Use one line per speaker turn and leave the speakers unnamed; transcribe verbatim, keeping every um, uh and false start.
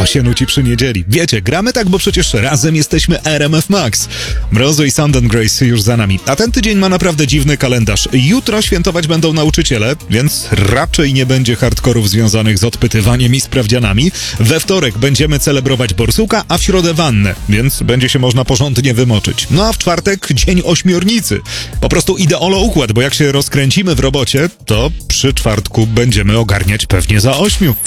To się nuci przy niedzieli. Wiecie, gramy tak, bo przecież razem jesteśmy R M F Max. Mrozo i Sound and Grace już za nami. A ten tydzień ma naprawdę dziwny kalendarz. Jutro świętować będą nauczyciele, więc raczej nie będzie hardkorów związanych z odpytywaniem i sprawdzianami. We wtorek będziemy celebrować borsuka, a w środę wannę, więc będzie się można porządnie wymoczyć. No a w czwartek dzień ośmiornicy. Po prostu ideolo układ, bo jak się rozkręcimy w robocie, to przy czwartku będziemy ogarniać pewnie za ośmiu.